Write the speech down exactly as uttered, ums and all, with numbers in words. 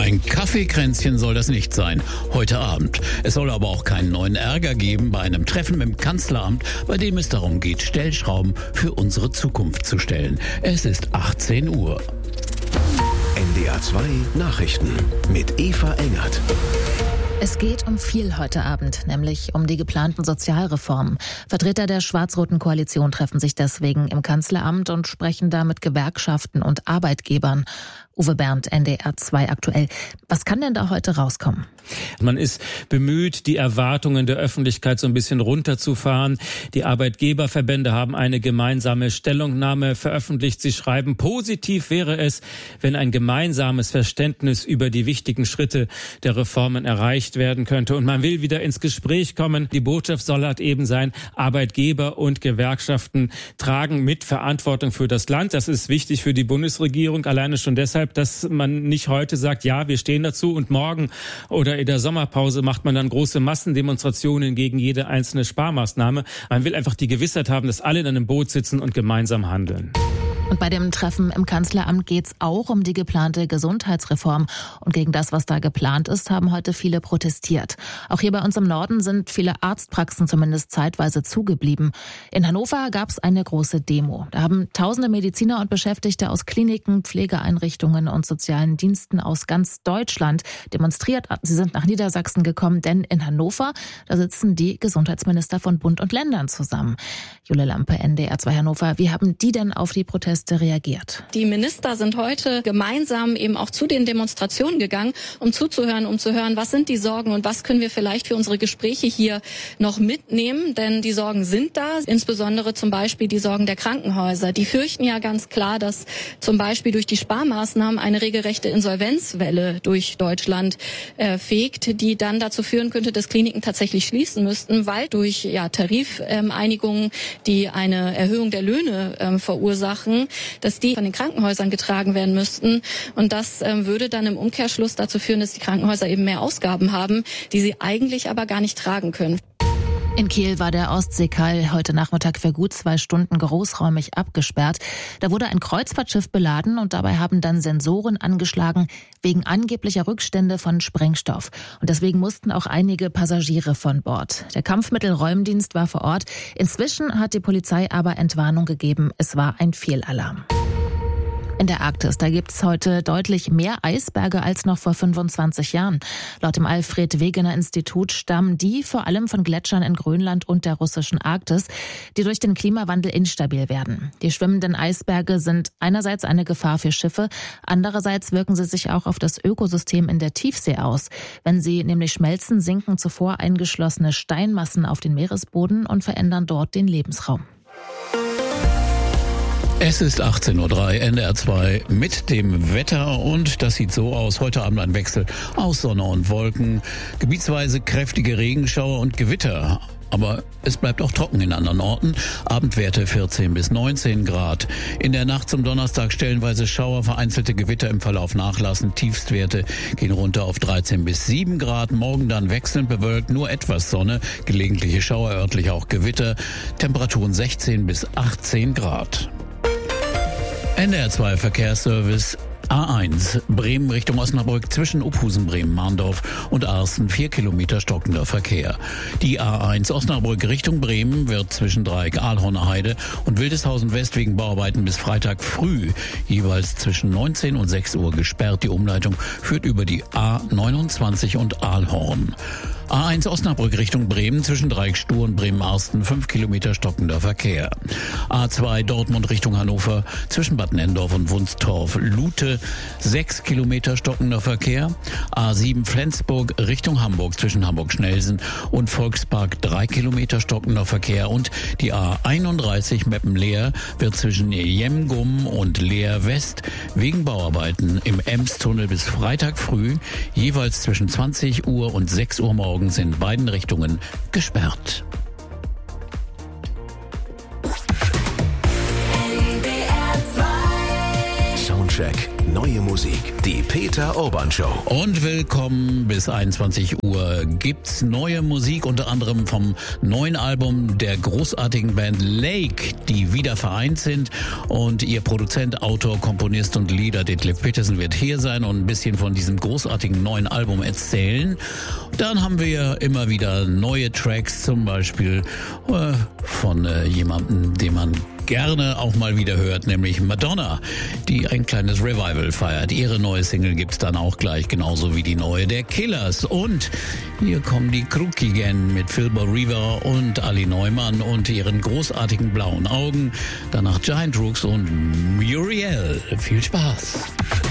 Ein Kaffeekränzchen soll das nicht sein, heute Abend. Es soll aber auch keinen neuen Ärger geben bei einem Treffen im Kanzleramt, bei dem es darum geht, Stellschrauben für unsere Zukunft zu stellen. Es ist achtzehn Uhr. N D R zwei Nachrichten mit Eva Engert. Es geht um viel heute Abend, nämlich um die geplanten Sozialreformen. Vertreter der schwarz-roten Koalition treffen sich deswegen im Kanzleramt und sprechen da mit Gewerkschaften und Arbeitgebern. Uwe Bernd, N D R zwei aktuell. Was kann denn da heute rauskommen? Man ist bemüht, die Erwartungen der Öffentlichkeit so ein bisschen runterzufahren. Die Arbeitgeberverbände haben eine gemeinsame Stellungnahme veröffentlicht. Sie schreiben, positiv wäre es, wenn ein gemeinsames Verständnis über die wichtigen Schritte der Reformen erreicht werden könnte. Und man will wieder ins Gespräch kommen. Die Botschaft soll halt eben sein, Arbeitgeber und Gewerkschaften tragen mit Verantwortung für das Land. Das ist wichtig für die Bundesregierung, alleine schon deshalb, dass man nicht heute sagt, ja, wir stehen dazu und morgen oder in der Sommerpause macht man dann große Massendemonstrationen gegen jede einzelne Sparmaßnahme. Man will einfach die Gewissheit haben, dass alle in einem Boot sitzen und gemeinsam handeln. Und bei dem Treffen im Kanzleramt geht es auch um die geplante Gesundheitsreform. Und gegen das, was da geplant ist, haben heute viele protestiert. Auch hier bei uns im Norden sind viele Arztpraxen zumindest zeitweise zugeblieben. In Hannover gab es eine große Demo. Da haben tausende Mediziner und Beschäftigte aus Kliniken, Pflegeeinrichtungen und sozialen Diensten aus ganz Deutschland demonstriert. Sie sind nach Niedersachsen gekommen, denn in Hannover, da sitzen die Gesundheitsminister von Bund und Ländern zusammen. Jule Lampe, N D R zwei Hannover. Wie haben die denn auf die Proteste reagiert? Die Minister sind heute gemeinsam eben auch zu den Demonstrationen gegangen, um zuzuhören, um zu hören, was sind die Sorgen und was können wir vielleicht für unsere Gespräche hier noch mitnehmen, denn die Sorgen sind da, insbesondere zum Beispiel die Sorgen der Krankenhäuser. Die fürchten ja ganz klar, dass zum Beispiel durch die Sparmaßnahmen eine regelrechte Insolvenzwelle durch Deutschland äh, fegt, die dann dazu führen könnte, dass Kliniken tatsächlich schließen müssten, weil durch ja, Tarifeinigungen, die eine Erhöhung der Löhne ähm, verursachen, dass die von den Krankenhäusern getragen werden müssten. Und das ähm, würde dann im Umkehrschluss dazu führen, dass die Krankenhäuser eben mehr Ausgaben haben, die sie eigentlich aber gar nicht tragen können. In Kiel war der Ostseekai heute Nachmittag für gut zwei Stunden großräumig abgesperrt. Da wurde ein Kreuzfahrtschiff beladen und dabei haben dann Sensoren angeschlagen wegen angeblicher Rückstände von Sprengstoff. Und deswegen mussten auch einige Passagiere von Bord. Der Kampfmittelräumdienst war vor Ort. Inzwischen hat die Polizei aber Entwarnung gegeben. Es war ein Fehlalarm. In der Arktis, da gibt es heute deutlich mehr Eisberge als noch vor fünfundzwanzig Jahren. Laut dem Alfred-Wegener-Institut stammen die vor allem von Gletschern in Grönland und der russischen Arktis, die durch den Klimawandel instabil werden. Die schwimmenden Eisberge sind einerseits eine Gefahr für Schiffe, andererseits wirken sie sich auch auf das Ökosystem in der Tiefsee aus. Wenn sie nämlich schmelzen, sinken zuvor eingeschlossene Steinmassen auf den Meeresboden und verändern dort den Lebensraum. Es ist achtzehn Uhr drei, N D R zwei mit dem Wetter und das sieht so aus. Heute Abend ein Wechsel aus Sonne und Wolken, gebietsweise kräftige Regenschauer und Gewitter. Aber es bleibt auch trocken in anderen Orten. Abendwerte vierzehn bis neunzehn Grad. In der Nacht zum Donnerstag stellenweise Schauer, vereinzelte Gewitter im Verlauf nachlassen. Tiefstwerte gehen runter auf dreizehn bis sieben Grad. Morgen dann wechselnd bewölkt, nur etwas Sonne, gelegentliche Schauer, örtlich auch Gewitter. Temperaturen sechzehn bis achtzehn Grad. N D R zwei Verkehrsservice. A eins, Bremen Richtung Osnabrück zwischen Uphusen, Bremen, Mahndorf und Arsten, vier Kilometer stockender Verkehr. Die A eins Osnabrück Richtung Bremen wird zwischen Dreieck Ahlhorner Heide und Wildeshausen West wegen Bauarbeiten bis Freitag früh jeweils zwischen neunzehn und sechs Uhr gesperrt. Die Umleitung führt über die A neunundzwanzig und Ahlhorn. A eins Osnabrück Richtung Bremen zwischen Dreieck Stur und Bremen-Arsten, fünf Kilometer stockender Verkehr. A zwei Dortmund Richtung Hannover zwischen Bad Nendorf und Wunstorf-Lute, sechs Kilometer stockender Verkehr. A sieben Flensburg Richtung Hamburg zwischen Hamburg-Schnelsen und Volkspark, drei Kilometer stockender Verkehr. Und die A einunddreißig Meppen-Leer wird zwischen Jemgum und Leer West wegen Bauarbeiten im Emstunnel bis Freitag früh jeweils zwischen zwanzig Uhr und sechs Uhr morgens in beiden Richtungen gesperrt. Soundcheck neue Musik. Die Peter Urban Show. Und willkommen bis einundzwanzig Uhr gibt's neue Musik, unter anderem vom neuen Album der großartigen Band Lake, die wieder vereint sind. Und ihr Produzent, Autor, Komponist und Leader Detlef Petersen wird hier sein und ein bisschen von diesem großartigen neuen Album erzählen. Dann haben wir immer wieder neue Tracks, zum Beispiel äh, von äh, jemandem, den man gerne auch mal wieder hört, nämlich Madonna, die ein kleines Revival feiert. Ihre neue Single gibt's dann auch gleich, genauso wie die neue der Killers. Und hier kommen die Krukigen mit Filbo River und Ali Neumann und ihren großartigen blauen Augen. Danach Giant Rooks und Muriel. Viel Spaß.